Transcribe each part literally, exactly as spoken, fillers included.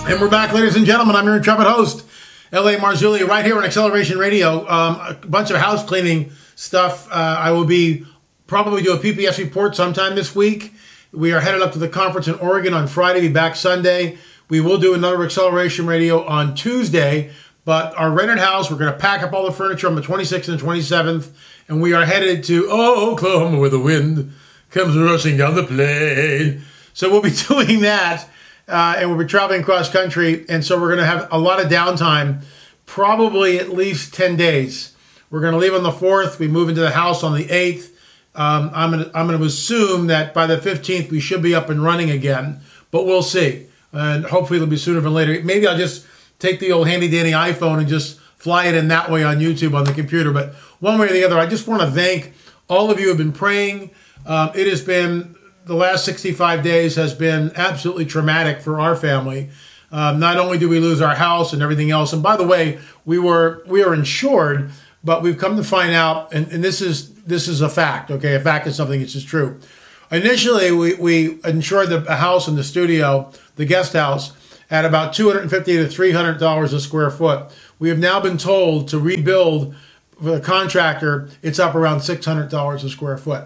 And we're back, ladies and gentlemen. I'm your intrepid host, L A Marzulli, right here on Acceleration Radio. Um, a bunch of house cleaning stuff. Uh, I will be probably do a P P S report sometime this week. We are headed up to the conference in Oregon on Friday, be back Sunday. We will do another Acceleration Radio on Tuesday, but our rented house, we're going to pack up all the furniture on the twenty-sixth and twenty-seventh, and we are headed to oh, Oklahoma, where the wind comes rushing down the plain. So we'll be doing that. Uh, and we'll be traveling cross country, and so we're going to have a lot of downtime, probably at least ten days. We're going to leave on the fourth. We move into the house on the eighth. Um, I'm going to I'm going to assume that by the fifteenth we should be up and running again, but we'll see. And hopefully it'll be sooner than later. Maybe I'll just take the old handy-dandy iPhone and just fly it in that way on YouTube on the computer. But one way or the other, I just want to thank all of you who have been praying. Um, it has been... The last sixty-five days has been absolutely traumatic for our family. Um, not only do we lose our house and everything else, and by the way, we were we are insured, but we've come to find out, and, and this is this is a fact. Okay, a fact is something that's just true. Initially, we we insured the house and the studio, the guest house, at about two hundred fifty to three hundred dollars a square foot. We have now been told to rebuild for the contractor. It's up around six hundred dollars a square foot.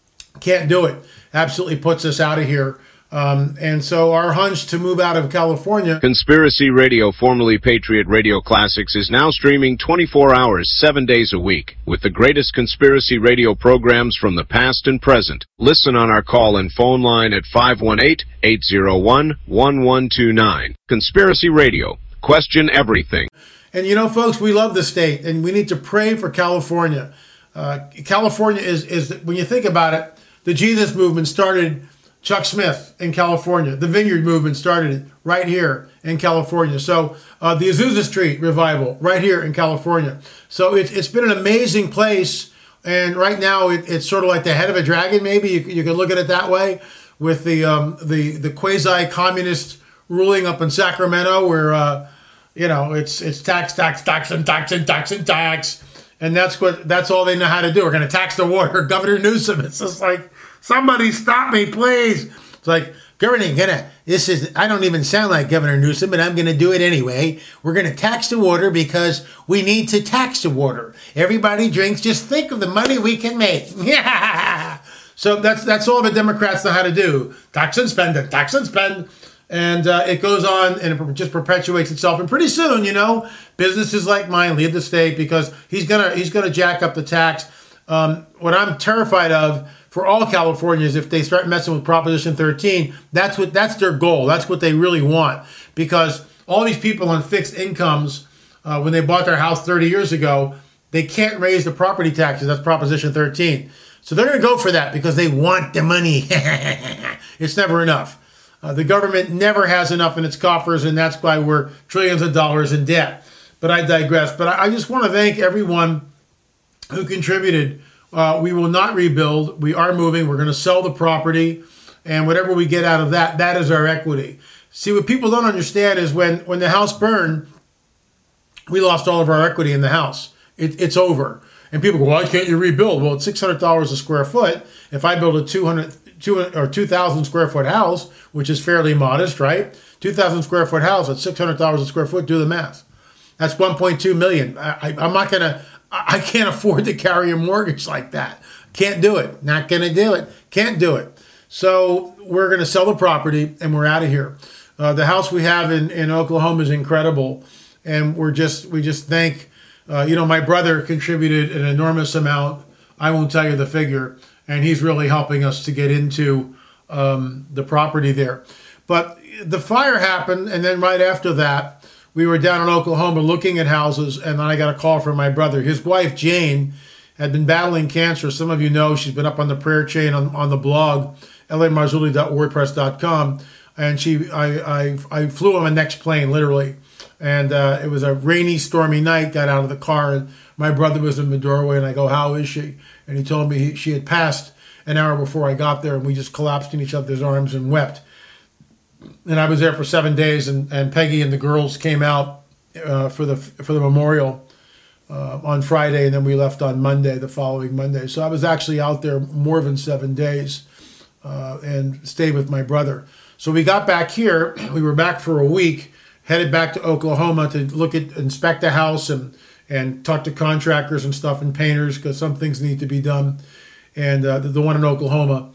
Can't do it. Absolutely puts us out of here. Um, and so our hunch to move out of California. Conspiracy Radio, formerly Patriot Radio Classics, is now streaming twenty-four hours, seven days a week, with the greatest conspiracy radio programs from the past and present. Listen on our call and phone line at five one eight, eight zero one, one one two nine. Conspiracy Radio. Question everything. And you know, folks, we love the state, and we need to pray for California. Uh, California is, is, when you think about it, the Jesus movement started Chuck Smith in California. The Vineyard movement started right here in California. So uh, the Azusa Street revival right here in California. So it, it's been an amazing place. And right now it, it's sort of like the head of a dragon, maybe. You, you can look at it that way, with the um, the, the quasi-communist ruling up in Sacramento where, uh, you know, it's it's tax, tax, tax, and tax, and tax, and tax. And that's what that's all they know how to do. We're going to tax the water. Governor Newsom. It's just like, somebody stop me, please. It's like, Governor, gonna, this is, I don't even sound like Governor Newsom, but I'm going to do it anyway. We're going to tax the water because we need to tax the water. Everybody drinks. Just think of the money we can make. Yeah. So that's that's all the Democrats know how to do. Tax and spend and tax and spend. And uh, it goes on and it just perpetuates itself. And pretty soon, you know, businesses like mine leave the state because he's gonna he's gonna jack up the tax. Um, what I'm terrified of for all Californians, if they start messing with Proposition thirteen, that's what that's their goal. That's what they really want, because all these people on fixed incomes, uh, when they bought their house thirty years ago, they can't raise the property taxes. That's Proposition thirteen. So they're going to go for that because they want the money. It's never enough. Uh, the government never has enough in its coffers, and that's why we're trillions of dollars in debt. But I digress. But I, I just want to thank everyone who contributed. Uh, we will not rebuild. We are moving. We're going to sell the property, and whatever we get out of that, that is our equity. See, what people don't understand is when, when the house burned, we lost all of our equity in the house. It, it's over. And people go, why can't you rebuild? Well, it's six hundred dollars a square foot. If I build a two hundred Two, or two thousand square foot house, which is fairly modest, right? two thousand square foot house at six hundred dollars a square foot, do the math. That's one point two million. I, I, I'm not going to, I can't afford to carry a mortgage like that. Can't do it. Not going to do it. Can't do it. So we're going to sell the property and we're out of here. Uh, the house we have in, in Oklahoma is incredible. And we're just, we just thank, uh, you know, my brother contributed an enormous amount. I won't tell you the figure. And he's really helping us to get into um, the property there. But the fire happened, and then right after that, we were down in Oklahoma looking at houses, and then I got a call from my brother. His wife, Jane, had been battling cancer. Some of you know she's been up on the prayer chain on, on the blog, L A Marzulli dot wordpress dot com. And she, I, I, I flew on the next plane, literally. And uh, it was a rainy, stormy night, got out of the car, and my brother was in the doorway, and I go, how is she? And he told me he, she had passed an hour before I got there, and we just collapsed in each other's arms and wept. And I was there for seven days, and, and Peggy and the girls came out uh, for the for the memorial uh, on Friday, and then we left on Monday, the following Monday. So I was actually out there more than seven days uh, and stayed with my brother. So we got back here. We were back for a week, headed back to Oklahoma to look at, inspect the house and, and talk to contractors and stuff and painters because some things need to be done. And uh, the, the one in Oklahoma.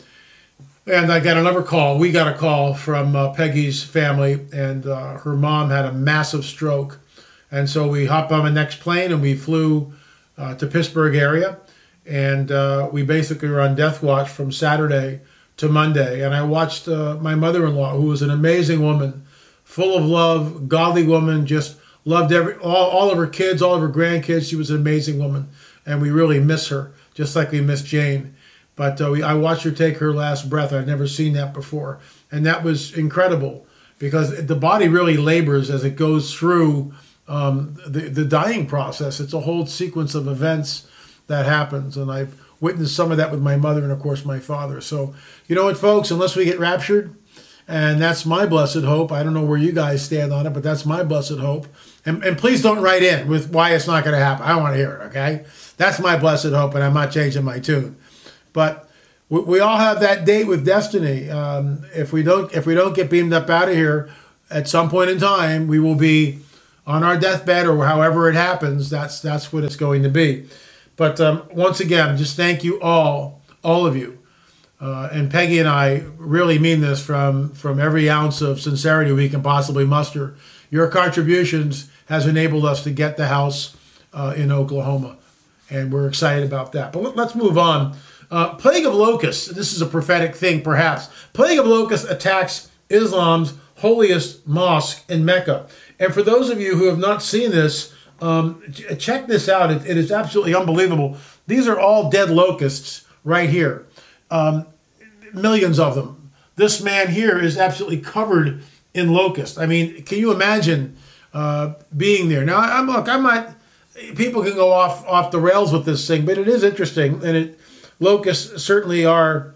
And I got another call. We got a call from uh, Peggy's family, and uh, her mom had a massive stroke. And so we hopped on the next plane and we flew uh, to Pittsburgh area. And uh, we basically were on death watch from Saturday to Monday. And I watched uh, my mother-in-law, who was an amazing woman, full of love, godly woman, just loved every all, all of her kids, all of her grandkids. She was an amazing woman. And we really miss her, just like we miss Jane. But uh, we, I watched her take her last breath. I'd never seen that before. And that was incredible because the body really labors as it goes through um, the, the dying process. It's a whole sequence of events that happens. And I've witnessed some of that with my mother and, of course, my father. So, you know what, folks, unless we get raptured, and that's my blessed hope. I don't know where you guys stand on it, but that's my blessed hope. And, and please don't write in with why it's not going to happen. I don't want to hear it, okay? That's my blessed hope, and I'm not changing my tune. But we, we all have that date with destiny. Um, if we don't, if we don't get beamed up out of here at some point in time, we will be on our deathbed, or however it happens. That's that's what it's going to be. But um, once again, just thank you all, all of you, uh, and Peggy and I really mean this from from every ounce of sincerity we can possibly muster. Your contributions has enabled us to get the house uh, in Oklahoma, and we're excited about that. But let, let's move on. Uh, plague of locusts. This is a prophetic thing, perhaps. Plague of locusts attacks Islam's holiest mosque in Mecca. And for those of you who have not seen this, um, check this out. It, it is absolutely unbelievable. These are all dead locusts right here. Um, millions of them. This man here is absolutely covered in locusts. I mean, can you imagine uh, being there? Now, I'm look. I'm not. People can go off off the rails with this thing, but it is interesting, and it. Locusts certainly are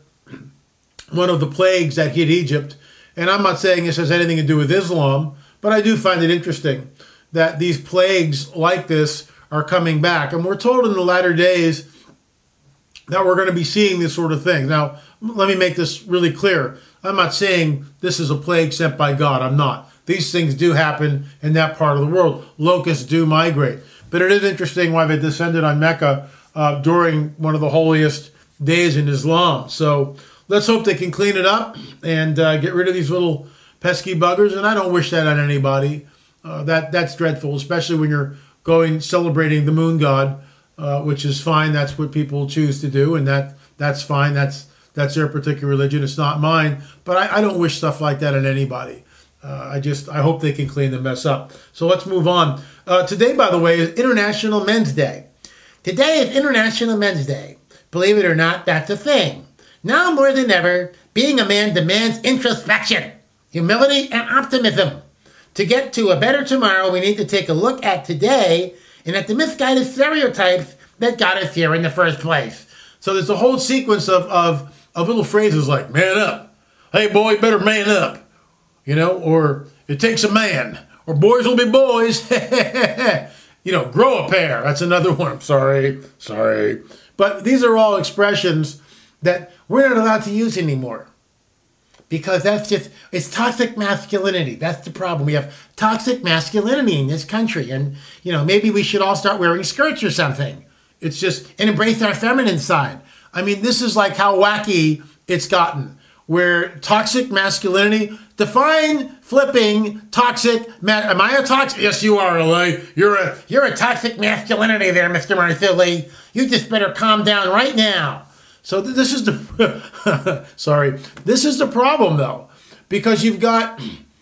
one of the plagues that hit Egypt. And I'm not saying this has anything to do with Islam, but I do find it interesting that these plagues like this are coming back. And we're told in the latter days that we're going to be seeing this sort of thing. Now, let me make this really clear. I'm not saying this is a plague sent by God. I'm not. These things do happen in that part of the world. Locusts do migrate. But it is interesting why they descended on Mecca uh, during one of the holiest days in Islam. So let's hope they can clean it up and uh, get rid of these little pesky buggers. And I don't wish that on anybody. Uh, that that's dreadful, especially when you're going celebrating the moon god, uh, which is fine. That's what people choose to do, and that that's fine. That's that's their particular religion. It's not mine. But I, I don't wish stuff like that on anybody. Uh, I just I hope they can clean the mess up. So let's move on. Uh, today, by the way, is International Men's Day. Today is International Men's Day. Believe it or not, that's a thing. Now more than ever, being a man demands introspection, humility, and optimism. To get to a better tomorrow, we need to take a look at today and at the misguided stereotypes that got us here in the first place. So there's a whole sequence of, of, of little phrases like, man up. Hey, boy, you better man up. You know, or it takes a man. Or boys will be boys. You know, grow a pair. That's another one. I'm sorry. Sorry. But these are all expressions that we're not allowed to use anymore. Because that's just, it's toxic masculinity. That's the problem. We have toxic masculinity in this country. And, you know, maybe we should all start wearing skirts or something. It's just, and embrace our feminine side. I mean, this is like how wacky it's gotten. Where toxic masculinity, define flipping toxic, ma- am I a toxic? Yes, you are, L A. You're a, you're a toxic masculinity there, Mister Marzilli. You just better calm down right now. So th- this is the, sorry, this is the problem though, because you've got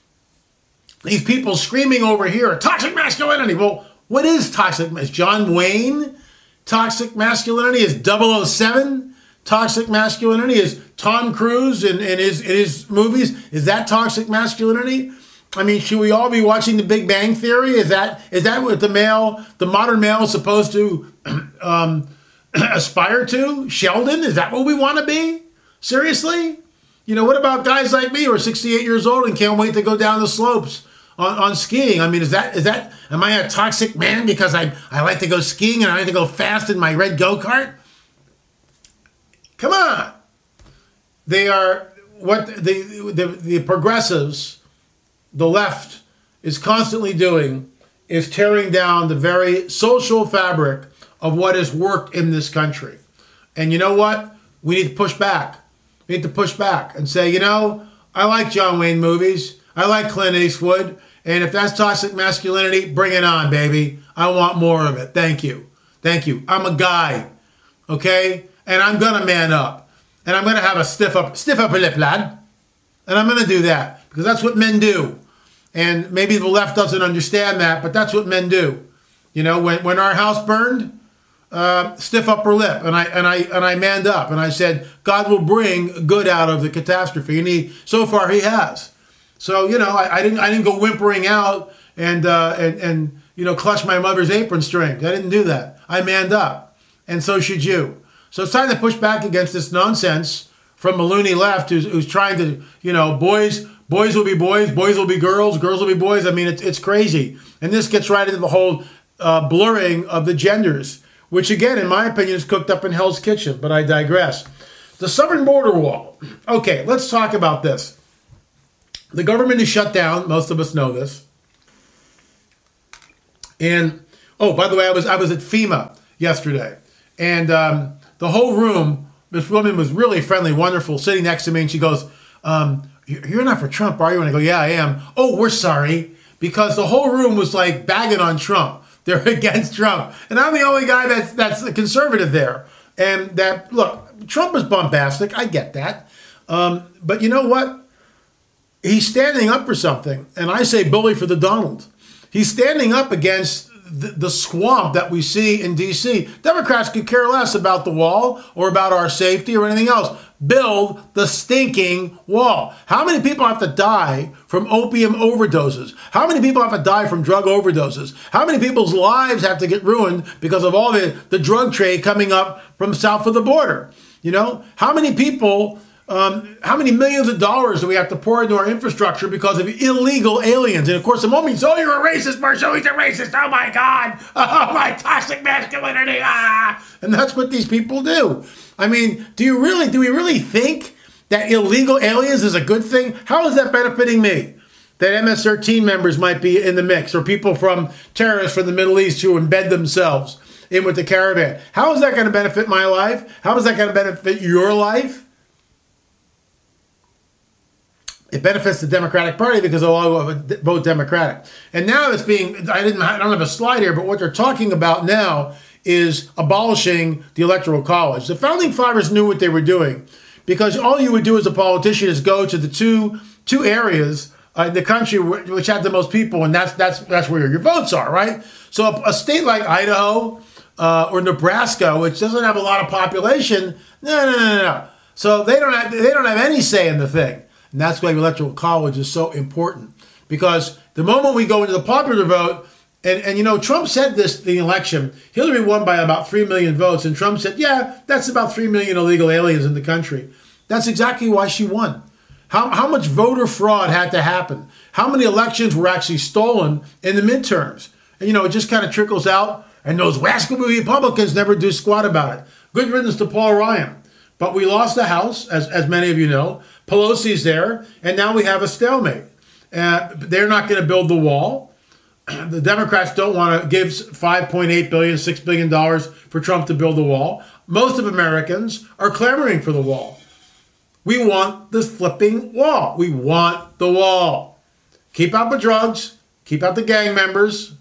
these people screaming over here, toxic masculinity. Well, what is toxic? Is John Wayne toxic masculinity? Is double oh seven toxic masculinity? Is Tom Cruise in, in, his, in his movies? Is that toxic masculinity? I mean, should we all be watching The Big Bang Theory? Is that is that what the male, the modern male is supposed to um, aspire to? Sheldon? Is that what we want to be? Seriously? You know, what about guys like me who are sixty-eight years old and can't wait to go down the slopes on, on skiing? I mean, is that, is that, am I a toxic man because I, I like to go skiing and I like to go fast in my red go-kart? Come on. They are, what the, the, the progressives, the left is constantly doing is tearing down the very social fabric of what has worked in this country. And you know what? We need to push back. We need to push back and say, you know, I like John Wayne movies. I like Clint Eastwood. And if that's toxic masculinity, bring it on, baby. I want more of it. Thank you. Thank you. I'm a guy, okay? And I'm going to man up. And I'm going to have a stiff up, stiff upper lip, lad. And I'm going to do that because that's what men do. And maybe the left doesn't understand that, but that's what men do. You know, when, when our house burned, uh, stiff upper lip, and I and I and I manned up, and I said, God will bring good out of the catastrophe, and he so far he has. So you know, I, I didn't I didn't go whimpering out and uh, and and you know clutch my mother's apron strings. I didn't do that. I manned up, and so should you. So it's time to push back against this nonsense from a loony left who's who's trying to you know boys. Boys will be boys, boys will be girls, girls will be boys. I mean, it's, it's crazy. And this gets right into the whole uh, blurring of the genders, which again, in my opinion, is cooked up in Hell's Kitchen, but I digress. The southern border wall. Okay, let's talk about this. The government is shut down. Most of us know this. And, oh, by the way, I was I was at FEMA yesterday. And um, the whole room, this woman was really friendly, wonderful, sitting next to me, and she goes, um, you're not for Trump, are you? And I go, yeah, I am. Oh, we're sorry. Because the whole room was like bagging on Trump. They're against Trump. And I'm the only guy that's that's a conservative there. And that, look, Trump is bombastic. I get that. Um, but you know what? He's standing up for something. And I say bully for the Donald. He's standing up against the, the swamp that we see in D C. Democrats could care less about the wall or about our safety or anything else. Build the stinking wall. How many people have to die from opium overdoses? How many people have to die from drug overdoses? How many people's lives have to get ruined because of all the, the drug trade coming up from south of the border? You know, how many people, um, how many millions of dollars do we have to pour into our infrastructure because of illegal aliens? And of course, the moment you say, oh, you're a racist, Marshall, he's a racist. Oh my God. Oh, my toxic masculinity. Ah. And that's what these people do. I mean, do you really, do we really think that illegal aliens is a good thing? How is that benefiting me? That M S thirteen members might be in the mix, or people from terrorists from the Middle East who embed themselves in with the caravan. How is that going to benefit my life? How is that going to benefit your life? It benefits the Democratic Party because they'll all vote Democratic. And now it's being, I didn't, I don't have a slide here, but what they're talking about now is abolishing the Electoral College. The Founding Fathers knew what they were doing because all you would do as a politician is go to the two two areas uh, in the country which had the most people, and that's that's that's where your votes are, right? So a, a state like Idaho uh, or Nebraska, which doesn't have a lot of population, no, no, no, no, no. So they don't have, they don't have any say in the thing, and that's why the Electoral College is so important because the moment we go into the popular vote. And, and, you know, Trump said this, the election, Hillary won by about three million votes. And Trump said, yeah, that's about three million illegal aliens in the country. That's exactly why she won. How, how much voter fraud had to happen? How many elections were actually stolen in the midterms? And, you know, it just kind of trickles out. And those rascal Republicans never do squat about it. Good riddance to Paul Ryan. But we lost the House, as, as many of you know. Pelosi's there. And now we have a stalemate. Uh, they're not going to build the wall. The Democrats don't want to give five point eight billion dollars, six billion dollars for Trump to build the wall. Most of Americans are clamoring for the wall. We want the flipping wall. We want the wall. Keep out the drugs. Keep out the gang members.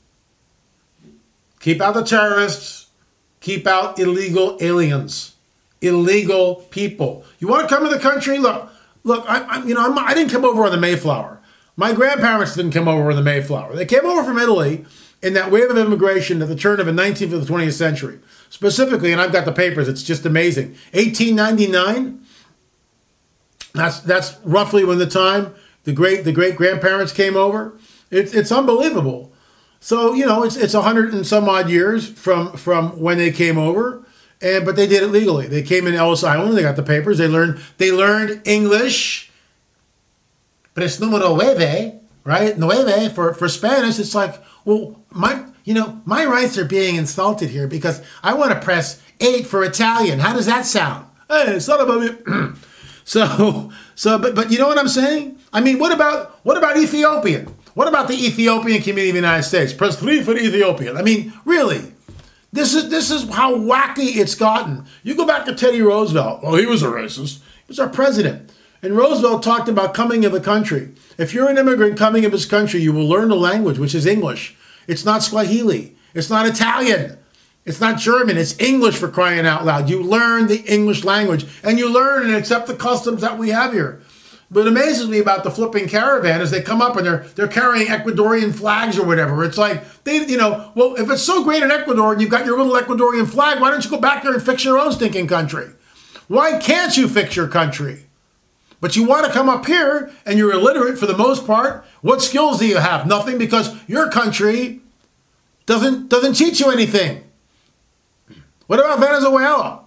Keep out the terrorists. Keep out illegal aliens. Illegal people. You want to come to the country? Look, look. I, I you know, I'm, I didn't come over on the Mayflower. My grandparents didn't come over in the Mayflower. They came over from Italy in that wave of immigration at the turn of the nineteenth or the twentieth century. Specifically, and I've got the papers, it's just amazing. eighteen ninety-nine, that's that's roughly when the time the great the great grandparents came over. It's it's unbelievable. So, you know, it's it's a hundred and some odd years from from when they came over, and but they did it legally. They came in Ellis Island, they got the papers, they learned they learned English. But it's numero nueve, right? Nueve for, for Spanish. It's like, well, my you know, my rights are being insulted here because I want to press eight for Italian. How does that sound? Hey, it's not about me. so, so, but but you know what I'm saying? I mean, what about what about Ethiopian? What about the Ethiopian community of the United States? Press three for the Ethiopian. I mean, really, this is this is how wacky it's gotten. You go back to Teddy Roosevelt. Well, he was a racist. He was our president. And Roosevelt talked about coming of the country. If you're an immigrant coming of this country, you will learn the language, which is English. It's not Swahili. It's not Italian. It's not German. It's English, for crying out loud. You learn the English language, and you learn and accept the customs that we have here. What amazes me about the flipping caravan is they come up and they're they're carrying Ecuadorian flags or whatever. It's like, they, you know, well, if it's so great in Ecuador and you've got your little Ecuadorian flag, why don't you go back there and fix your own stinking country? Why can't you fix your country? But you want to come up here and you're illiterate for the most part. What skills do you have? Nothing, because your country doesn't doesn't teach you anything. What about Venezuela?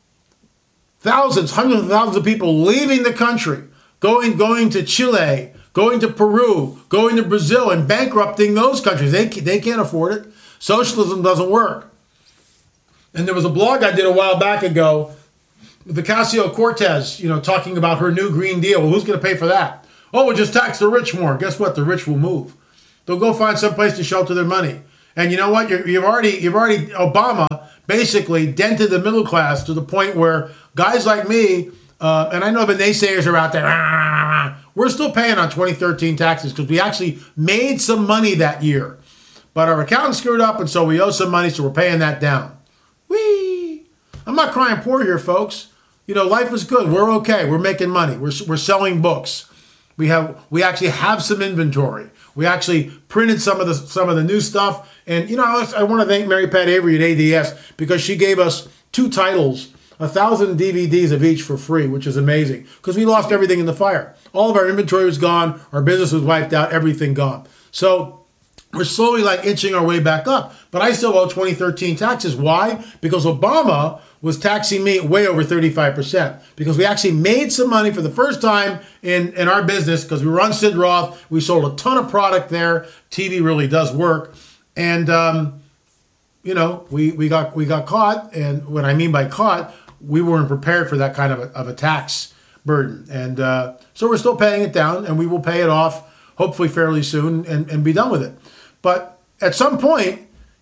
Thousands, hundreds of thousands of people leaving the country. Going, going to Chile, going to Peru, going to Brazil, and bankrupting those countries. They, they can't afford it. Socialism doesn't work. And there was a blog I did a while back ago with Ocasio-Cortez, you know, talking about her new Green Deal. Well, who's going to pay for that? Oh, we'll just tax the rich more. Guess what? The rich will move. They'll go find some place to shelter their money. And you know what? You're, you've already, you've already, Obama basically dented the middle class to the point where guys like me, Uh, and I know the naysayers are out there. We're still paying on twenty thirteen taxes because we actually made some money that year. But our accountant screwed up, and so we owe some money, so we're paying that down. Whee! I'm not crying poor here, folks. You know, life is good. We're okay. We're making money. We're, we're selling books. We have we actually have some inventory. We actually printed some of the some of the new stuff. And, you know, I, I want to thank Mary Pat Avery at A D S because she gave us two titles, a thousand D V Ds of each for free, which is amazing because we lost everything in the fire. All of our inventory was gone. Our business was wiped out. Everything gone. So we're slowly like inching our way back up. But I still owe twenty thirteen taxes. Why? Because Obama was taxing me way over thirty-five percent because we actually made some money for the first time in, in our business because we run Sid Roth. We sold a ton of product there. T V really does work. And, um, you know, we, we got we got caught. And what I mean by caught, we weren't prepared for that kind of a, of a tax burden. And uh, so we're still paying it down, and we will pay it off hopefully fairly soon and, and be done with it. But at some point,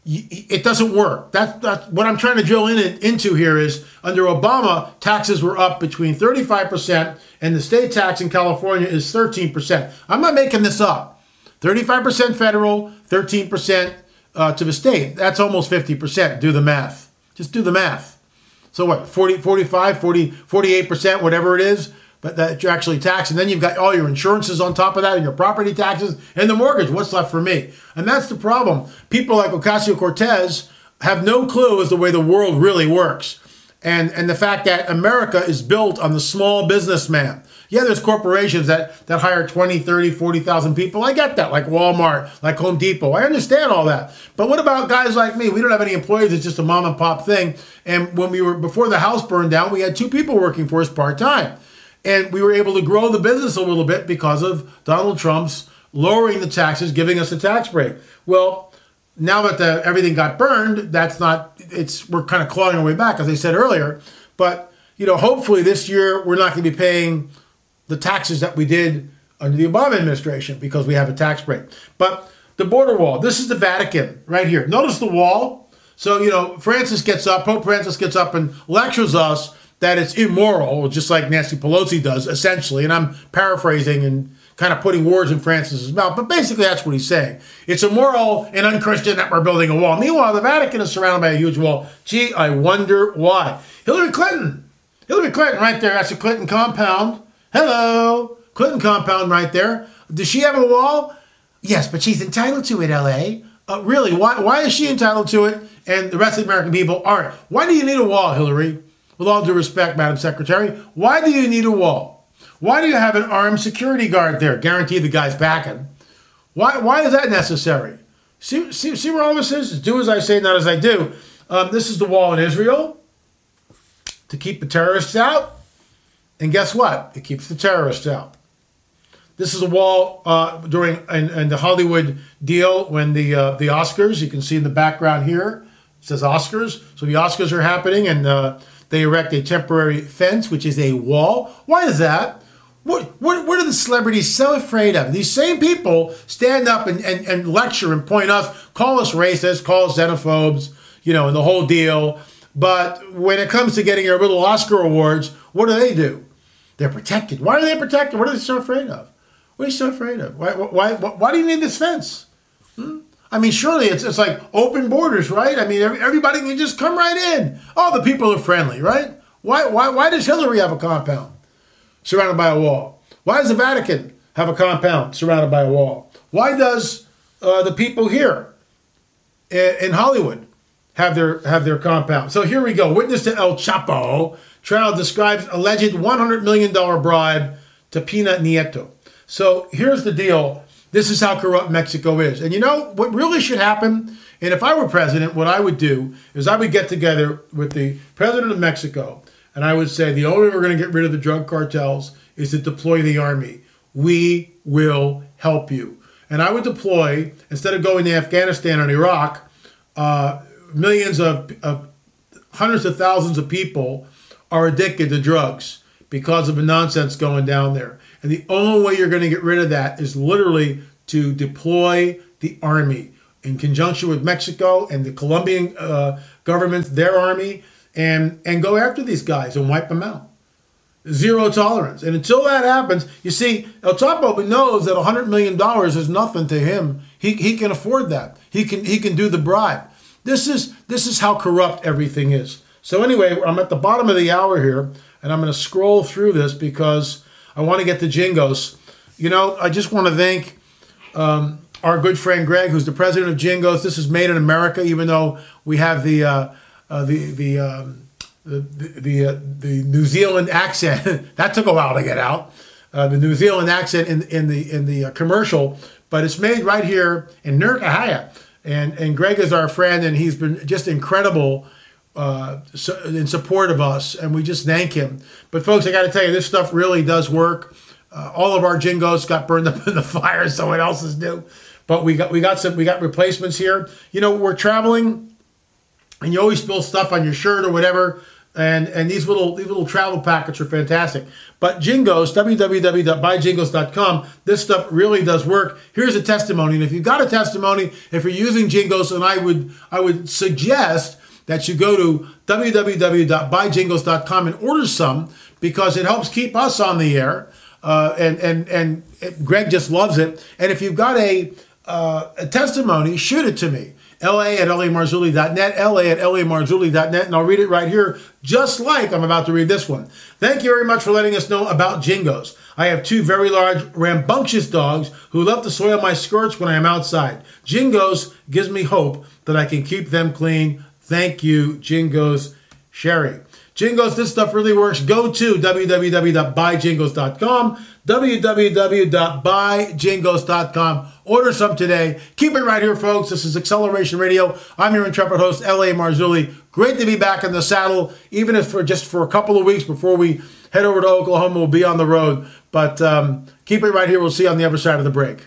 it doesn't work. That's, that's what I'm trying to drill in into here is under Obama, taxes were up between thirty-five percent, and the state tax in California is thirteen percent. I'm not making this up. thirty-five percent federal, thirteen percent uh, to the state. That's almost fifty percent. Do the math. Just do the math. So what, forty, forty-five, forty, forty-eight percent, whatever it is, but that you're actually taxed. And then you've got all your insurances on top of that and your property taxes and the mortgage. What's left for me? And that's the problem. People like Ocasio-Cortez have no clue as to the way the world really works. And, and the fact that America is built on the small businessman. Yeah, there's corporations that, that hire twenty, thirty, forty thousand people. I get that, like Walmart, like Home Depot. I understand all that. But what about guys like me? We don't have any employees. It's just a mom and pop thing. And when we were, before the house burned down, we had two people working for us part-time. And we were able to grow the business a little bit because of Donald Trump's lowering the taxes, giving us a tax break. Well, now that the, everything got burned, that's not, it's, we're kind of clawing our way back, as I said earlier. But, you know, hopefully this year we're not going to be paying the taxes that we did under the Obama administration because we have a tax break. But the border wall, this is the Vatican right here. Notice the wall. So, you know, Francis gets up, Pope Francis gets up and lectures us that it's immoral, just like Nancy Pelosi does, essentially. And I'm paraphrasing and kind of putting words in Francis's mouth. But basically, that's what he's saying. It's immoral and unchristian that we're building a wall. Meanwhile, the Vatican is surrounded by a huge wall. Gee, I wonder why. Hillary Clinton. Hillary Clinton right there. That's a Clinton compound. Hello. Clinton compound right there. Does she have a wall? Yes, but she's entitled to it, L A. Uh, really, why, why is she entitled to it and the rest of the American people aren't? Why do you need a wall, Hillary? With all due respect, Madam Secretary, why do you need a wall? Why do you have an armed security guard there? Guarantee the guy's backing. Why, why is that necessary? See, see, see where all this is? Do as I say, not as I do. Um, this is the wall in Israel to keep the terrorists out. And guess what? It keeps the terrorists out. This is a wall uh, during in, in the Hollywood deal when the uh, the Oscars, you can see in the background here, it says Oscars. So the Oscars are happening and uh, they erect a temporary fence, which is a wall. Why is that? What, what, what are the celebrities so afraid of? These same people stand up and, and, and lecture and point us, call us racist, call us xenophobes, you know, and the whole deal. But when it comes to getting our little Oscar awards, what do they do? They're protected. Why are they protected? What are they so afraid of? What are you so afraid of? Why, why, why, why do you need this fence? Hmm? I mean, surely it's it's like open borders, right? I mean, everybody can just come right in. Oh, the people are friendly, right? Why why why does Hillary have a compound surrounded by a wall? Why does the Vatican have a compound surrounded by a wall? Why does uh, the people here in, in Hollywood have their have their compound? So here we go. Witness to El Chapo trial describes alleged one hundred million dollars bribe to Pena Nieto. So here's the deal. This is how corrupt Mexico is. And you know what really should happen? And if I were president, what I would do is I would get together with the president of Mexico and I would say the only way we're going to get rid of the drug cartels is to deploy the army. We will help you. And I would deploy, instead of going to Afghanistan and Iraq, uh, millions of, of hundreds of thousands of people are addicted to drugs because of the nonsense going down there. And the only way you're going to get rid of that is literally to deploy the army in conjunction with Mexico and the Colombian uh, government, their army, and, and go after these guys and wipe them out. Zero tolerance. And until that happens, you see, El Chapo knows that one hundred million dollars is nothing to him. He he can afford that. He can he can do the bribe. This is this is how corrupt everything is. So anyway, I'm at the bottom of the hour here, and I'm going to scroll through this because I want to get to Jingos. You know, I just want to thank um, our good friend Greg, who's the president of Jingos. This is made in America, even though we have the uh, uh, the the, um, the the the, uh, the New Zealand accent. That took a while to get out. Uh, the New Zealand accent in in the in the uh, commercial, but it's made right here in Nurkahaya. And and Greg is our friend, and he's been just incredible uh, so, in support of us, and we just thank him. But folks, I got to tell you, this stuff really does work. Uh, all of our Jingos got burned up in the fire, someone else's do. But we got we got some we got replacements here. You know, we're traveling, and you always spill stuff on your shirt or whatever. And and these little these little travel packets are fantastic. But Jingos, w w w dot buy jingos dot com, this stuff really does work. Here's a testimony. And if you've got a testimony, if you're using Jingos, then I would I would suggest that you go to w w w dot buy jingos dot com and order some, because it helps keep us on the air. Uh, and, and, and Greg just loves it. And if you've got a, uh, a testimony, shoot it to me. L A at L A Marzulli dot net, L A at L A Marzulli dot net, and I'll read it right here, just like I'm about to read this one. Thank you very much for letting us know about Jingos. I have two very large, rambunctious dogs who love to soil my skirts when I am outside. Jingos gives me hope that I can keep them clean. Thank you, Jingos. Sherry. Jingos, this stuff really works. Go to w w w dot buy jingos dot com, w w w dot buy jingos dot com. Order some today. Keep it right here, folks. This is Acceleration Radio. I'm your intrepid host, L A Marzulli. Great to be back in the saddle, even if for just for a couple of weeks before we head over to Oklahoma. We'll be on the road. But um, keep it right here. We'll see you on the other side of the break.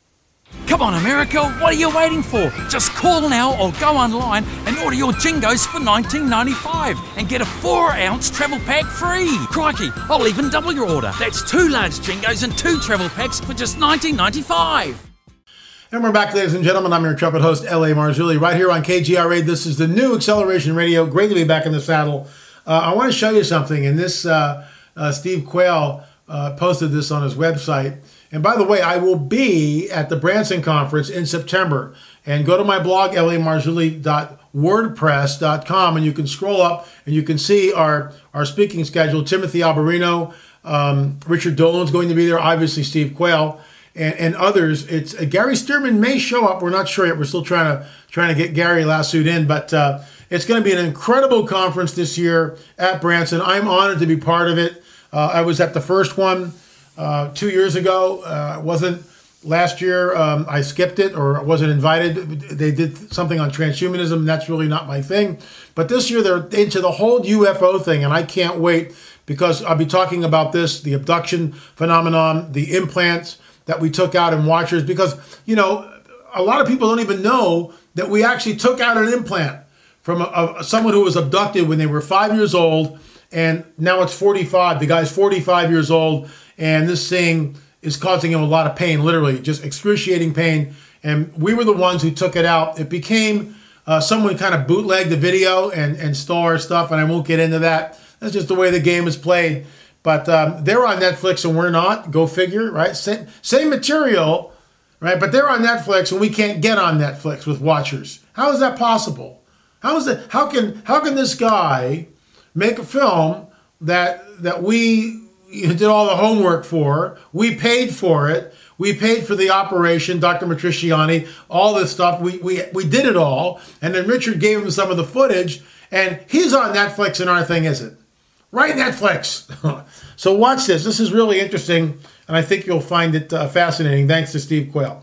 Come on, America, what are you waiting for? Just call now or go online and order your Jingos for nineteen ninety-five and get a four ounce travel pack free. Crikey, I'll even double your order. That's two large Jingos and two travel packs for just nineteen ninety-five. And we're back, ladies and gentlemen. I'm your intrepid host, L A Marzulli, right here on K G R A. This is the new Acceleration Radio. Great to be back in the saddle. Uh, I want to show you something, and this uh, uh, Steve Quayle uh, posted this on his website. And by the way, I will be at the Branson Conference in September. And go to my blog, L A Marzulli dot wordpress dot com, and you can scroll up and you can see our, our speaking schedule. Timothy Alberino, um, Richard Dolan's going to be there, obviously Steve Quayle, and, and others. It's uh, Gary Stearman may show up. We're not sure yet. We're still trying to trying to get Gary lassoed in, but uh, it's going to be an incredible conference this year at Branson. I'm honored to be part of it. Uh, I was at the first one Uh, two years ago. Uh, wasn't last year. Um, I skipped it or wasn't invited. They did something on transhumanism. And that's really not my thing. But this year they're into the whole U F O thing, and I can't wait, because I'll be talking about this, the abduction phenomenon, the implants that we took out in watchers, because, you know, a lot of people don't even know that we actually took out an implant from a, a, someone who was abducted when they were five years old, and now it's forty-five. The guy's forty-five years old. and this thing is causing him a lot of pain, literally, just excruciating pain. And we were the ones who took it out. It became uh, someone kind of bootlegged the video and, and stole our stuff, and I won't get into that. That's just the way the game is played. But um, they're on Netflix and we're not. Go figure, right? Same, same material, right? But they're on Netflix and we can't get on Netflix with watchers. How is that possible? How is it? How can how can this guy make a film that that we did all the homework for? We paid for it. We paid for the operation, Doctor Matriciani, all this stuff. We we we did it all, and then Richard gave him some of the footage, and he's on Netflix, and our thing isn't. Right, Netflix. So watch this. This is really interesting, and I think you'll find it uh, fascinating. Thanks to Steve Quayle.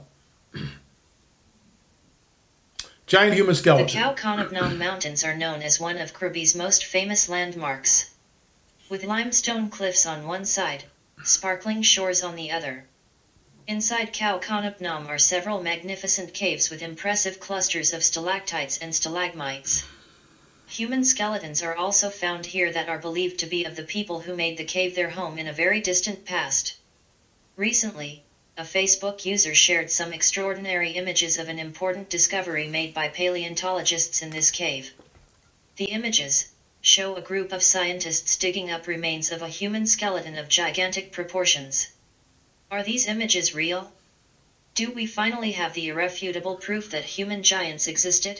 Giant human skeleton. The Kaukonapnom Mountains are known as one of Krabi's most famous landmarks. With limestone cliffs on one side, sparkling shores on the other. Inside Kaukonapnom are several magnificent caves with impressive clusters of stalactites and stalagmites. Human skeletons are also found here that are believed to be of the people who made the cave their home in a very distant past. Recently, a Facebook user shared some extraordinary images of an important discovery made by paleontologists in this cave. The images show a group of scientists digging up remains of a human skeleton of gigantic proportions. Are these images real? Do we finally have the irrefutable proof that human giants existed?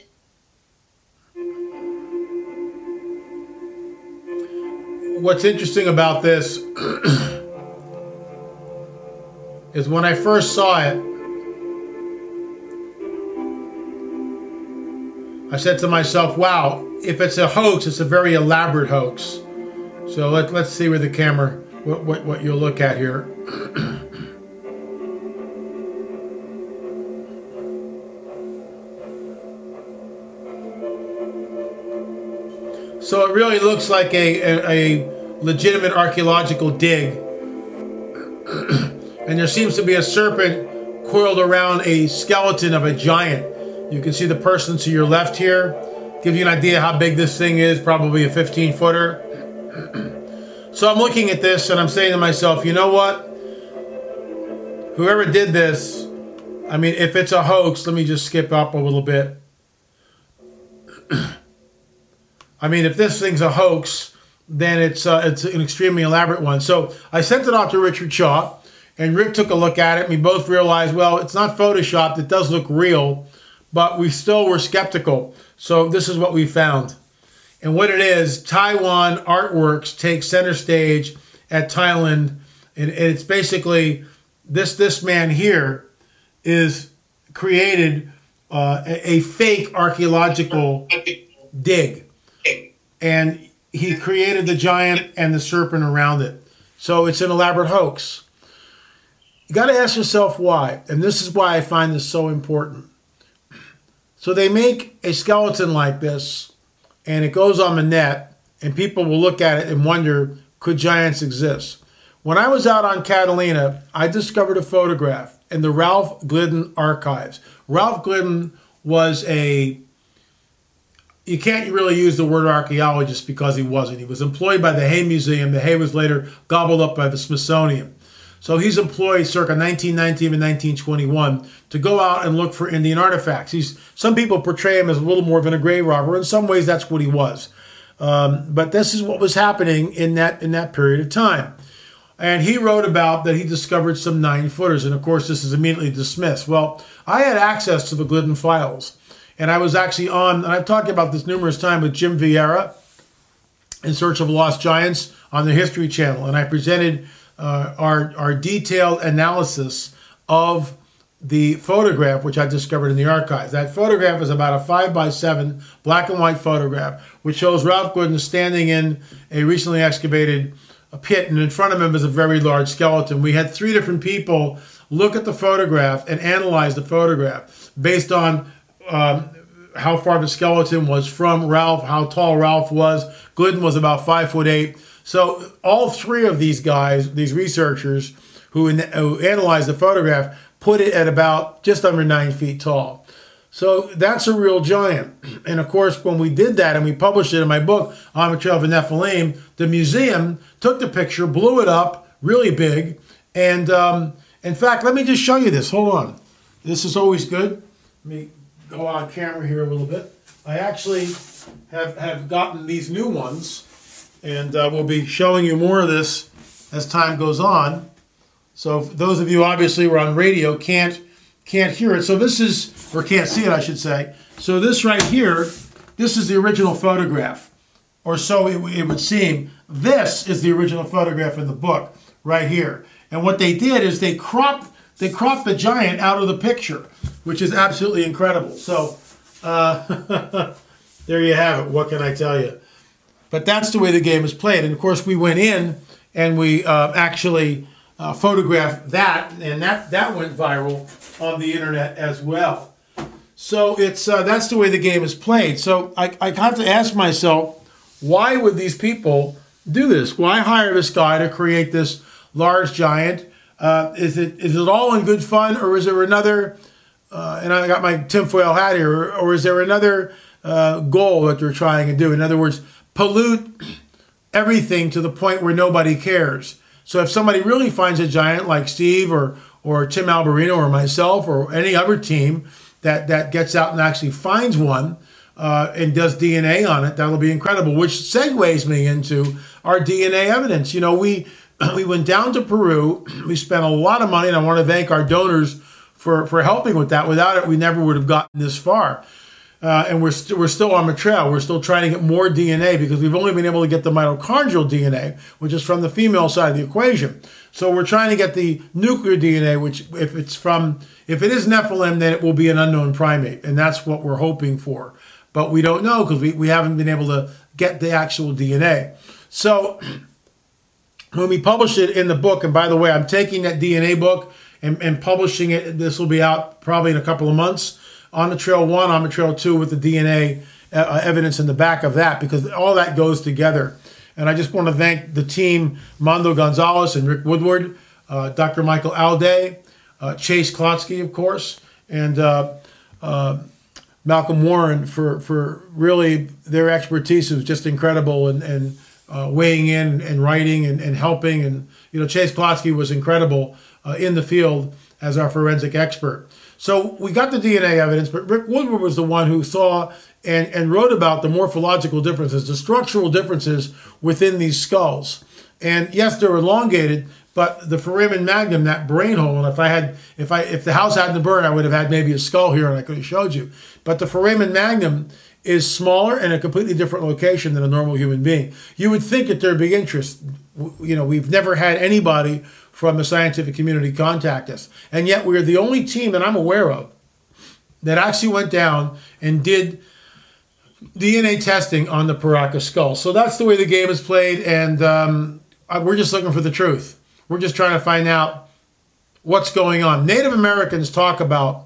What's interesting about this is when I first saw it, I said to myself, wow, if it's a hoax, it's a very elaborate hoax. So let, let's see where the camera, what, what, what you'll look at here. So it really looks like a, a, a legitimate archaeological dig. And there seems to be a serpent coiled around a skeleton of a giant. You can see the person to your left here. Give you an idea how big this thing is, probably a fifteen footer. So I'm looking at this and I'm saying to myself, you know what? Whoever did this, I mean, if it's a hoax, let me just skip up a little bit. I mean, if this thing's a hoax, then it's uh, it's an extremely elaborate one. So I sent it off to Richard Shaw, and Rick took a look at it, and we both realized, well, it's not photoshopped. It does look real, but we still were skeptical. So this is what we found. And what it is, Taiwan Artworks takes center stage at Thailand, and it's basically this this man here is created uh, a, a fake archaeological dig. And he created the giant and the serpent around it. So it's an elaborate hoax. You got to ask yourself why. And this is why I find this so important. So they make a skeleton like this, and it goes on the net, and people will look at it and wonder, could giants exist? When I was out on Catalina, I discovered a photograph in the Ralph Glidden archives. Ralph Glidden was a... You can't really use the word archaeologist because he wasn't. He was employed by the Hay Museum. The Hay was later gobbled up by the Smithsonian. So he's employed circa nineteen nineteen and nineteen twenty-one to go out and look for Indian artifacts. He's, some people portray him as a little more than a grave robber. In some ways, that's what he was. Um, but this is what was happening in that in that period of time. And he wrote about that he discovered some nine-footers. And, of course, this is immediately dismissed. Well, I had access to the Glidden files. And I was actually on, and I've talked about this numerous times with Jim Vieira, In Search of Lost Giants, on the History Channel. And I presented uh, our, our detailed analysis of the photograph, which I discovered in the archives. That photograph is about a five by seven black and white photograph, which shows Ralph Glidden standing in a recently excavated pit, and in front of him is a very large skeleton. We had three different people look at the photograph and analyze the photograph based on Um, how far the skeleton was from Ralph, how tall Ralph was. Glidden was about five foot eight. So all three of these guys, these researchers who, in, who analyzed the photograph, put it at about just under nine feet tall. So that's a real giant. And of course, when we did that and we published it in my book, On the Trail of the Nephilim, the museum took the picture, blew it up really big, And um, in fact, let me just show you this. Hold on. This is always good. Let me go on camera here a little bit. I actually have, have gotten these new ones, and uh, we'll be showing you more of this as time goes on. So those of you obviously who are on radio can't can't hear it. So this is, or can't see it, I should say. So this right here, this is the original photograph, or so it, it would seem. This is the original photograph in the book right here. And what they did is they cropped they cropped the giant out of the picture, which is absolutely incredible. So uh, there you have it. What can I tell you? But that's the way the game is played. And of course, we went in and we uh, actually uh, photographed that, and that that went viral on the internet as well. So it's uh, that's the way the game is played. So I, I have to ask myself, why would these people do this? Why hire this guy to create this large giant? Uh, is it is it all in good fun, or is there another, uh, and I got my tinfoil hat here, or, or is there another uh, goal that they're trying to do? In other words, pollute everything to the point where nobody cares. So if somebody really finds a giant like Steve or or Tim Alberino or myself or any other team that, that gets out and actually finds one uh, and does D N A on it, that'll be incredible, which segues me into our D N A evidence. You know, we we went down to Peru. We spent a lot of money, and I want to thank our donors for, for helping with that. Without it, we never would have gotten this far. Uh, and we're, st- we're still on the trail. We're still trying to get more D N A because we've only been able to get the mitochondrial D N A, which is from the female side of the equation. So we're trying to get the nuclear D N A, which if it's from, if it is Nephilim, then it will be an unknown primate. And that's what we're hoping for. But we don't know because we, we haven't been able to get the actual D N A. So when we publish it in the book, and by the way, I'm taking that D N A book and, and publishing it. This will be out probably in a couple of months. On the Trail one, on the Trail two with the D N A uh, evidence in the back of that, because all that goes together. And I just want to thank the team, Mondo Gonzalez and Rick Woodward, uh, Doctor Michael Alday, uh, Chase Klotsky, of course, and uh, uh, Malcolm Warren for, for really their expertise was just incredible, and, and uh, weighing in and writing and, and helping. And, you know, Chase Klotsky was incredible uh, in the field as our forensic expert. So we got the D N A evidence, but Rick Woodward was the one who saw and, and wrote about the morphological differences, the structural differences within these skulls. And yes, they're elongated, but the foramen magnum, that brain hole, and if I had, if I, if the house hadn't burned, I would have had maybe a skull here and I could have showed you. But the foramen magnum is smaller and a completely different location than a normal human being. You would think that there'd be interest. You know, we've never had anybody from the scientific community contact us. And yet we're the only team that I'm aware of that actually went down and did D N A testing on the Paracas skull. So that's the way the game is played, and um, we're just looking for the truth. We're just trying to find out what's going on. Native Americans talk about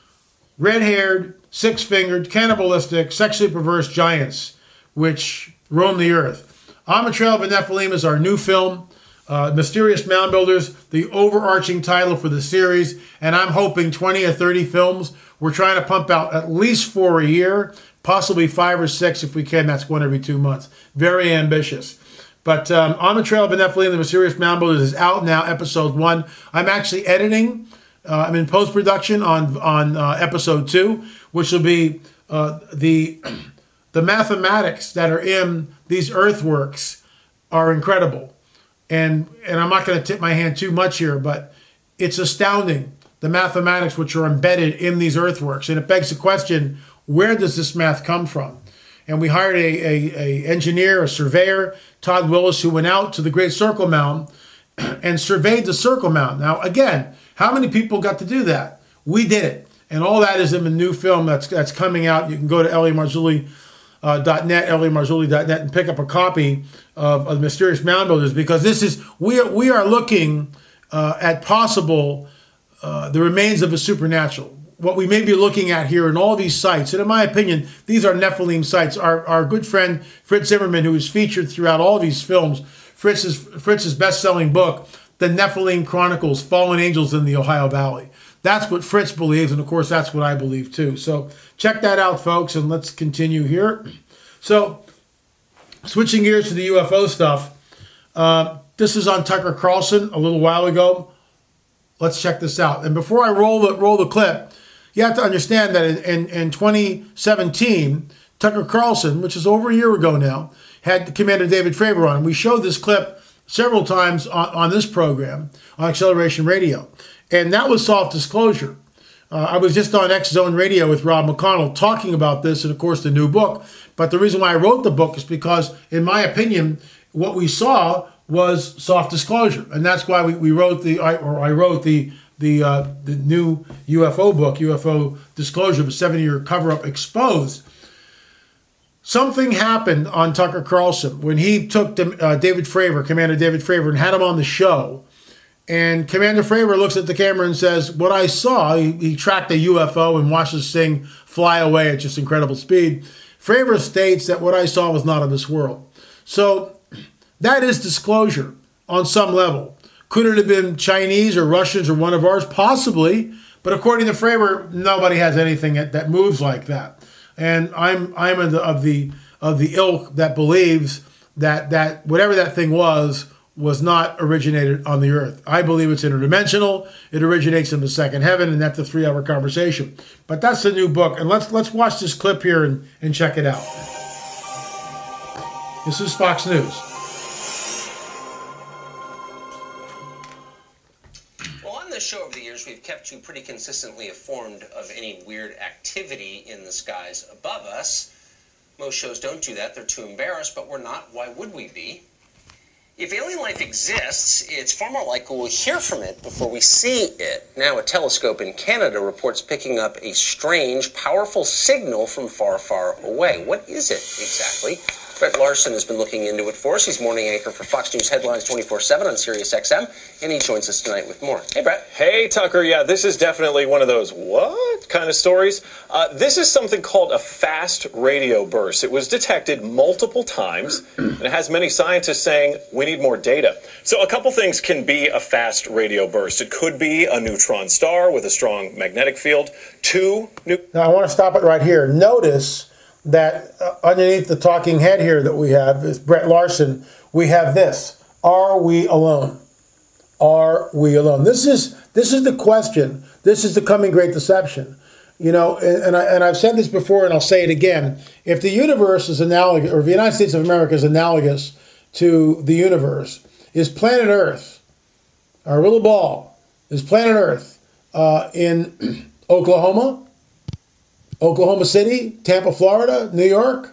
red-haired, six-fingered, cannibalistic, sexually perverse giants which roam the earth. On the Trail of the Nephilim is our new film, Uh, Mysterious Mound Builders, the overarching title for the series, and I'm hoping twenty or thirty films. We're trying to pump out at least four a year, possibly five or six if we can. That's one every two months. Very ambitious. But um, On the Trail of the Nephilim, the Mysterious Mound Builders is out now, episode one. I'm actually editing. Uh, I'm in post-production on on uh, episode two, which will be uh, the the mathematics that are in these earthworks are incredible. And and I'm not going to tip my hand too much here, but it's astounding, the mathematics which are embedded in these earthworks. And it begs the question, where does this math come from? And we hired a, a, a engineer, a surveyor, Todd Willis, who went out to the Great Circle Mound and surveyed the Circle Mound. Now, again, how many people got to do that? We did it. And all that is in the new film that's that's coming out. You can go to L A Marzulli dot net, L A Marzulli dot net, and pick up a copy of, of Mysterious Mound Builders, because this is, we are, we are looking uh, at possible, uh, the remains of a supernatural. What we may be looking at here in all these sites, and in my opinion, these are Nephilim sites. Our, our good friend Fritz Zimmerman, who is featured throughout all these films, Fritz's, Fritz's best-selling book, The Nephilim Chronicles, Fallen Angels in the Ohio Valley. That's what Fritz believes, and of course that's what I believe too. So check that out, folks, and let's continue here. So switching gears to the U F O stuff, uh, this is on Tucker Carlson a little while ago. Let's check this out. And before I roll the roll the clip, you have to understand that in, in, in twenty seventeen, Tucker Carlson, which is over a year ago now, had Commander David Fravor on. We showed this clip several times on, on this program, on Acceleration Radio. And that was soft disclosure. Uh, I was just on X Zone Radio with Rob McConnell talking about this and, of course, the new book. But the reason why I wrote the book is because, in my opinion, what we saw was soft disclosure. And that's why we, we wrote the, I, or I wrote the the uh, the new U F O book, U F O Disclosure, the seven-year cover-up exposed. Something happened on Tucker Carlson when he took uh, David Fravor, Commander David Fravor, and had him on the show. And Commander Fravor looks at the camera and says, what I saw, he, he tracked a U F O and watched this thing fly away at just incredible speed. Fravor states that what I saw was not of this world. So that is disclosure on some level. Could it have been Chinese or Russians or one of ours? Possibly. But according to Fravor, nobody has anything that, that moves like that. And I'm I'm of the, of the of the ilk that believes that that whatever that thing was was not originated on the earth. I believe it's interdimensional. It originates in the second heaven, and that's a three-hour conversation. But that's the new book. And let's let's watch this clip here and, and check it out. This is Fox News. Show over the years, we've kept you pretty consistently informed of any weird activity in the skies above us. Most shows don't do that. They're too embarrassed, but we're not. Why would we be? If alien life exists, it's far more likely we'll hear from it before we see it. Now, a telescope in Canada reports picking up a strange, powerful signal from far, far away. What is it exactly? Brett Larson has been looking into it for us. He's morning anchor for Fox News Headlines twenty-four seven on Sirius X M, and he joins us tonight with more. Hey, Brett. Hey, Tucker. Yeah, this is definitely one of those what kind of stories. Uh, this is something called a fast radio burst. It was detected multiple times, and it has many scientists saying we need more data. So a couple things can be a fast radio burst. It could be a neutron star with a strong magnetic field. Two... New- now, I want to stop it right here. Notice that uh, underneath the talking head here that we have is Brett Larson. We have this: are we alone? Are we alone? This is this is the question. This is the coming great deception. You know, and, and I and I've said this before, and I'll say it again. If the universe is analogous, or the United States of America is analogous to the universe, is planet Earth, our little ball, is planet Earth uh, in Oklahoma, Oklahoma City, Tampa, Florida, New York,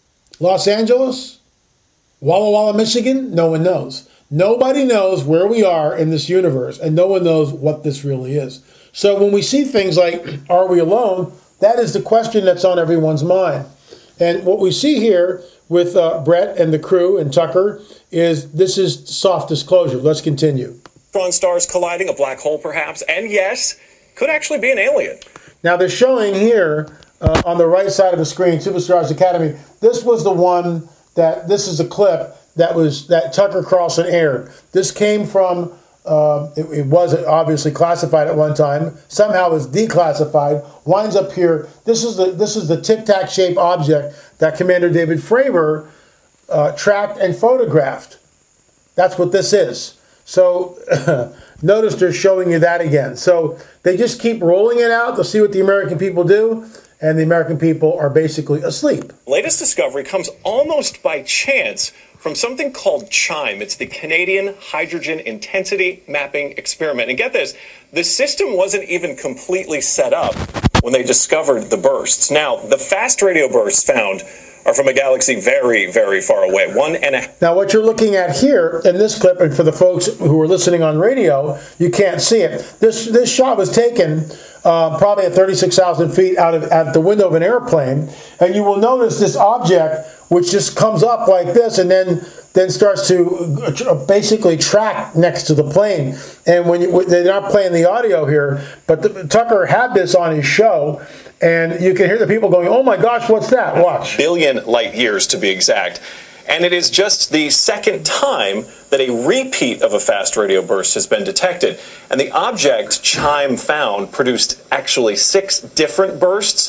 Los Angeles, Walla Walla, Michigan? No one knows. Nobody knows where we are in this universe, and no one knows what this really is. So when we see things like, are we alone? That is the question that's on everyone's mind. And what we see here with uh, Brett and the crew and Tucker is this is soft disclosure. Let's continue. Neutron stars colliding, a black hole perhaps, and yes, could actually be an alien. Now they're showing here uh, on the right side of the screen, Superstars Academy. This was the one that, this is a clip that was, that Tucker Carlson aired. This came from, uh, it, it was obviously classified at one time, somehow was declassified, winds up here. This is the, this is the tic-tac shaped object that Commander David Fravor uh, tracked and photographed. That's what this is. So notice they're showing you that again. So they just keep rolling it out to see what the American people do, and the American people are basically asleep. Latest discovery comes almost by chance from something called CHIME. It's the Canadian Hydrogen Intensity Mapping Experiment. And get this, the system wasn't even completely set up when they discovered the bursts. Now, the fast radio bursts found are from a galaxy very, very far away. One and a... Now, what you're looking at here in this clip, and for the folks who are listening on radio, you can't see it. This this shot was taken uh, probably at thirty-six thousand feet out of at the window of an airplane, and you will notice this object which just comes up like this, and then then starts to basically track next to the plane. And when you, they're not playing the audio here, but the, Tucker had this on his show. And you can hear the people going, oh my gosh, what's that? Watch. Billion light years to be exact. And it is just the second time that a repeat of a fast radio burst has been detected. And the object CHIME found produced actually six different bursts.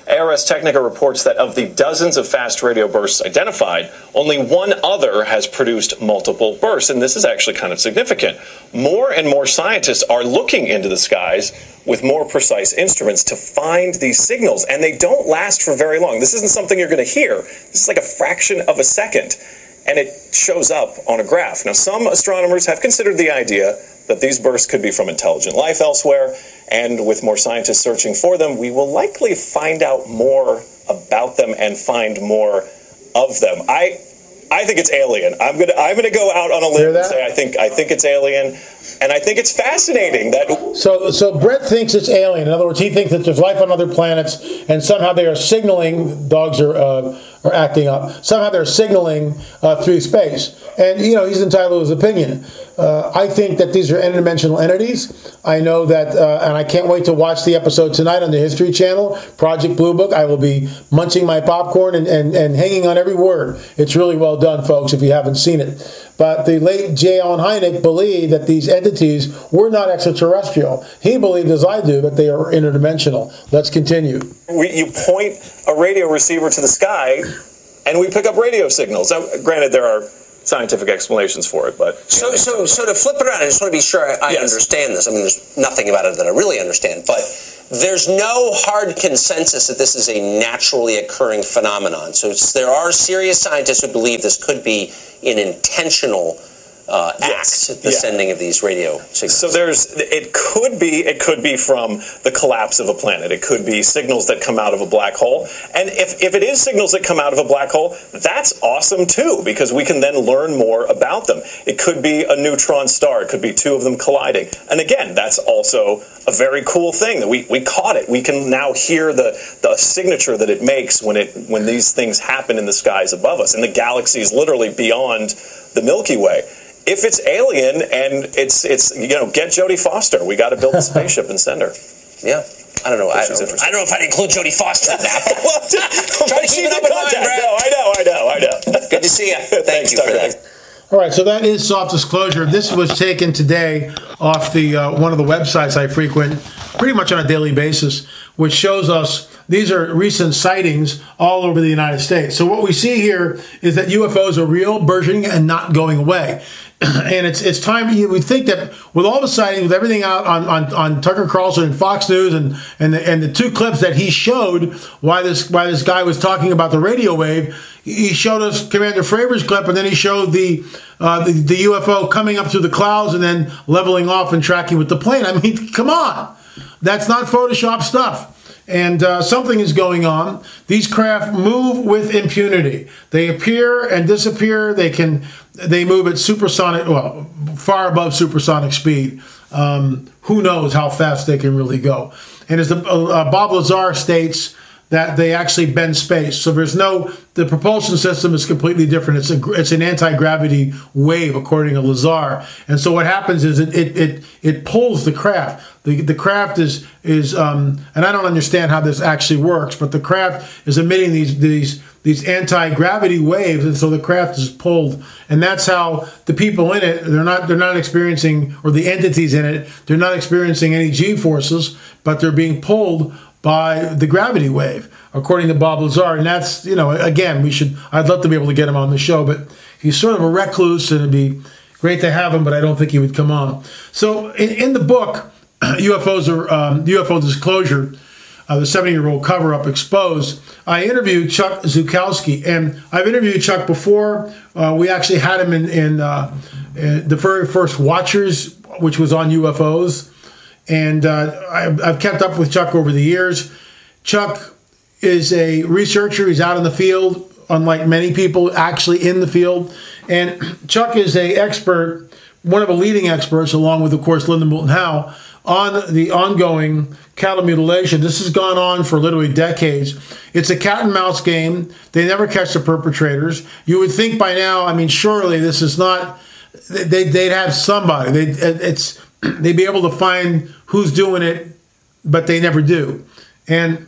Ars Technica reports that of the dozens of fast radio bursts identified, only one other has produced multiple bursts, and this is actually kind of significant. More and more scientists are looking into the skies with more precise instruments to find these signals, and they don't last for very long. This isn't something you're going to hear. This is like a fraction of a second, and it shows up on a graph. Now, some astronomers have considered the idea that these bursts could be from intelligent life elsewhere, and with more scientists searching for them, we will likely find out more about them and find more of them. I I think it's alien. I'm gonna I'm gonna go out on a limb and say I think I think it's alien, and I think it's fascinating that. So so Brett thinks it's alien. In other words, he thinks that there's life on other planets, and somehow they are signaling. Dogs are uh, are acting up. Somehow they're signaling uh, through space, and you know he's entitled to his opinion. Uh, I think that these are interdimensional entities. I know that, uh, and I can't wait to watch the episode tonight on the History Channel, Project Blue Book. I will be munching my popcorn and, and, and hanging on every word. It's really well done, folks, if you haven't seen it. But the late J. Allen Hynek believed that these entities were not extraterrestrial. He believed, as I do, that they are interdimensional. Let's continue. We, you point a radio receiver to the sky, and we pick up radio signals. Now, granted, there are scientific explanations for it, but so so so to flip it around, I just want to be sure I, I yes. understand this. I mean, there's nothing about it that I really understand, but there's no hard consensus that this is a naturally occurring phenomenon. So it's, there are serious scientists who believe this could be an intentional uh, yes. act, the yeah. sending of these radio signals. So there's, it could be, it could be from the collapse of a planet. It could be signals that come out of a black hole. And if, if it is signals that come out of a black hole, that's awesome too, because we can then learn more about them. It could be a neutron star. It could be two of them colliding. And again, that's also a very cool thing that we, we caught it. We can now hear the, the signature that it makes when it when these things happen in the skies above us, in the galaxies literally beyond the Milky Way. If it's alien and it's, it's you know, get Jodie Foster. We got to build a spaceship and send her. Yeah. I don't know. I don't, I don't know if I'd include Jodie Foster in that. well, Try to keep it up in mind, Brad. No, I know, I know, I know. Good to see you. Thank Thanks, you for Tucker. that. All right, so that is soft disclosure. This was taken today off the uh, one of the websites I frequent pretty much on a daily basis, which shows us these are recent sightings all over the United States. So what we see here is that U F Os are real, burgeoning, and not going away. And it's it's time. You would think that with all the sightings, with everything out on, on, on Tucker Carlson and Fox News, and and the, and the two clips that he showed, why this why this guy was talking about the radio wave, he showed us Commander Fravor's clip, and then he showed the, uh, the the U F O coming up through the clouds and then leveling off and tracking with the plane. I mean, come on, that's not Photoshop stuff. And uh, something is going on. These craft move with impunity. They appear and disappear. They can, they move at supersonic, well, far above supersonic speed. Um, who knows how fast they can really go? And as the, uh, Bob Lazar states, that they actually bend space. So there's no, the propulsion system is completely different. It's a, it's an anti-gravity wave, according to Lazar. And so what happens is it it it, it pulls the craft. The the craft is is um and I don't understand how this actually works, but the craft is emitting these these these anti-gravity waves, and so the craft is pulled. And that's how the people in it, they're not they're not experiencing, or the entities in it, they're not experiencing any G-forces, but they're being pulled by the gravity wave, according to Bob Lazar. And that's, you know, again, we should, I'd love to be able to get him on the show, but he's sort of a recluse, and it'd be great to have him, but I don't think he would come on. So in, in the book, U F Os are, um, U F O Disclosure, uh, the seventy-year-old cover-up exposed, I interviewed Chuck Zukowski, and I've interviewed Chuck before. Uh, we actually had him in, in, uh, in the very first Watchers, which was on U F Os. And uh, I've, I've kept up with Chuck over the years. Chuck is a researcher. He's out in the field, unlike many people actually in the field. And Chuck is an expert, one of the leading experts, along with, of course, Linda Moulton Howe, on the ongoing cattle mutilation. This has gone on for literally decades. It's a cat and mouse game. They never catch the perpetrators. You would think by now, I mean, surely this is not, they, they'd have somebody. They, it's... They'd be able to find who's doing it, but they never do. And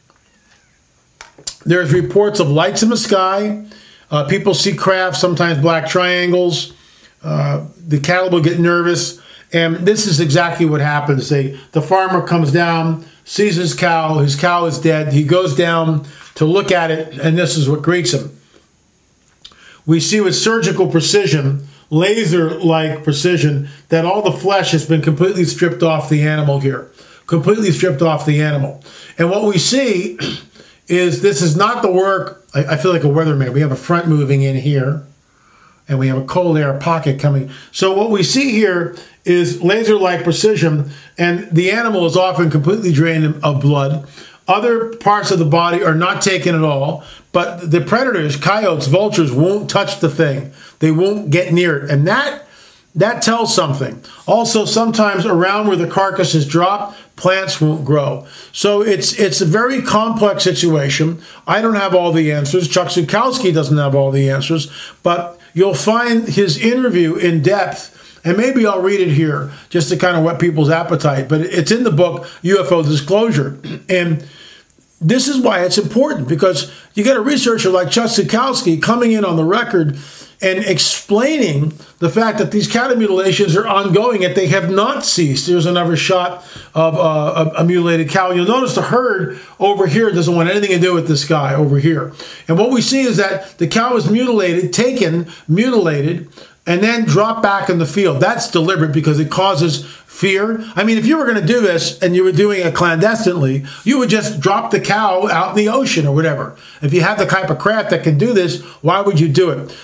there's reports of lights in the sky. Uh, people see craft, sometimes black triangles. Uh, the cattle will get nervous. And this is exactly what happens. They, the farmer comes down, sees his cow. His cow is dead. He goes down to look at it, and this is what greets him. We see with surgical precision, laser-like precision, that all the flesh has been completely stripped off the animal here. Completely stripped off the animal. And what we see is this is not the work, I, I feel like a weatherman. We have a front moving in here, and we have a cold air pocket coming. So what we see here is laser-like precision, and the animal is often completely drained of blood. Other parts of the body are not taken at all, but the predators, coyotes, vultures, won't touch the thing. They won't get near it. And that that tells something. Also, sometimes around where the carcass is dropped, plants won't grow. So it's it's a very complex situation. I don't have all the answers. Chuck Zukowski doesn't have all the answers, but you'll find his interview in depth. And maybe I'll read it here just to kind of whet people's appetite. But it's in the book, U F O Disclosure. And this is why it's important, because you get a researcher like Chuck Zukowski coming in on the record and explaining the fact that these cattle mutilations are ongoing, and they have not ceased. There's another shot of uh, a, a mutilated cow. You'll notice the herd over here doesn't want anything to do with this guy over here. And what we see is that the cow is mutilated, taken, mutilated, and then drop back in the field. That's deliberate because it causes fear. I mean, if you were going to do this and you were doing it clandestinely, you would just drop the cow out in the ocean or whatever. If you have the type of craft that can do this, why would you do it?